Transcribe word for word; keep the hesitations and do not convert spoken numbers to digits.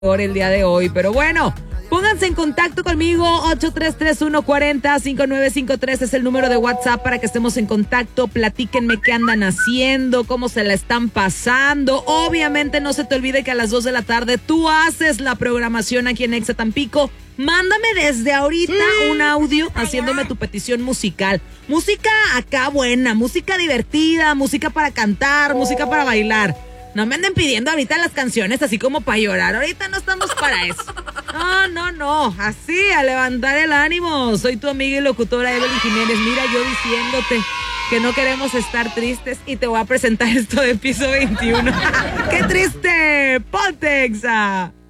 el día de hoy, pero bueno, pónganse en contacto conmigo. Ocho tres tres uno cuatro cero cinco nueve cinco tres es el número de WhatsApp para que estemos en contacto. Platíquenme qué andan haciendo, cómo se la están pasando. Obviamente no se te olvide que a las dos de la tarde tú haces la programación aquí en Exa Tampico. Mándame desde ahorita un audio haciéndome tu petición musical. Música acá buena, música divertida, música para cantar, música para bailar. No me anden pidiendo ahorita las canciones así como para llorar. Ahorita no estamos para eso. No, no, no. Así, a levantar el ánimo. Soy tu amiga y locutora Evelyn Jiménez. Mira, yo diciéndote que no queremos estar tristes y te voy a presentar esto de Piso veintiuno. ¡Qué triste! ¡Ponte, Exa!